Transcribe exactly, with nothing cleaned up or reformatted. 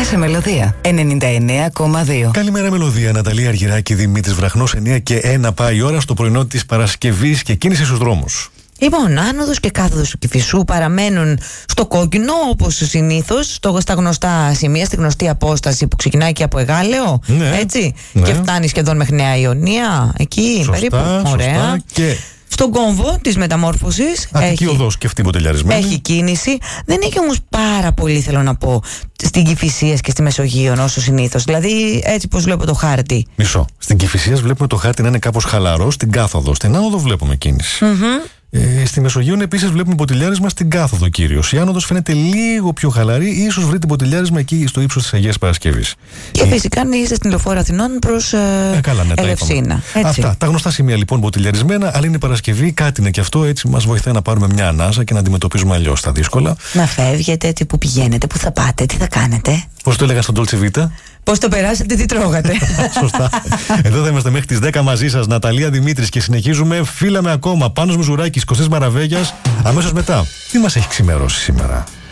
σε Μελωδία ενενήντα εννέα κόμμα δύο. Καλημέρα Μελωδία, Ναταλία Αργυράκη, Δημήτρης Βραχνός, εννέα και ένα πάει η ώρα στο πρωινό της Παρασκευής και κίνηση στους δρόμους. Λοιπόν, άνοδος και κάθοδος του Κηφισού παραμένουν στο κόκκινο όπως συνήθως, στα γνωστά σημεία, στη γνωστή απόσταση που ξεκινάει και από Εγάλεο, ναι, έτσι, ναι. και φτάνει σχεδόν μέχρι Νέα Ιωνία, εκεί σωστά, περίπου. Ωραία. Σωστά. Και στον κόμβο της Μεταμόρφωσης Αττική οδός και αυτή μποτελιαρισμένη. Έχει κίνηση. Δεν έχει όμως πάρα πολύ, θέλω να πω, στην Κηφισίας και στη Μεσογείο όσο συνήθως. Δηλαδή, έτσι πως βλέπω το χάρτη. Μισό. Στην Κηφισίας βλέπουμε το χάρτη να είναι κάπως χαλαρό, στην κάθοδο. Στην άνοδο βλέπουμε κίνηση. Mm-hmm. Ε, στη Μεσογείο επίσης βλέπουμε μποτιλιάρισμα στην κάθοδο κυρίως. Η άνοδος φαίνεται λίγο πιο χαλαρή, ίσως βρείτε μποτιλιάρισμα εκεί στο ύψος της Αγίας Παρασκευής. Και ε... φυσικά αν είστε στην Λεωφόρο Αθηνών προς ε, ε, καλά, ναι, Ελευσίνα. Αυτά. Τα γνωστά σημεία λοιπόν μποτιλιαρισμένα, αλλά είναι Παρασκευή, κάτι είναι και αυτό. Έτσι μας βοηθάει να πάρουμε μια ανάσα και να αντιμετωπίζουμε αλλιώς τα δύσκολα. Να φεύγετε, έτσι, που πηγαίνετε, που θα πάτε, τι θα κάνετε. Πώς το έλεγα στον Dolce Vita. Πώς το περάσατε, τι τρώγατε. Σωστά. Εδώ θα είμαστε μέχρι τις δέκα μαζί σας, Ναταλία Δημήτρης, και συνεχίζουμε. Φύλαμε ακόμα. Πάνος Μουζουράκης, Κωστής Μαραβέγιας. Αμέσως μετά. Τι μας έχει ξημερώσει σήμερα?